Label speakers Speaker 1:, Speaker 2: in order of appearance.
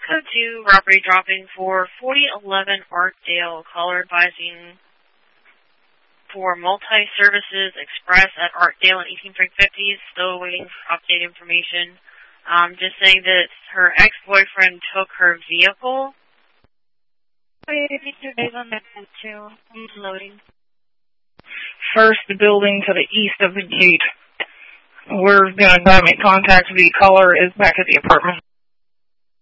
Speaker 1: Code 2, robbery dropping for 4011 Artdale. Caller advising for multi-services express at Artdale and 18350. Still waiting for update information. Just saying that her ex-boyfriend took her vehicle. I'm loading.
Speaker 2: First building to the east of the gate. We're going to make contact. The caller is back at the apartment.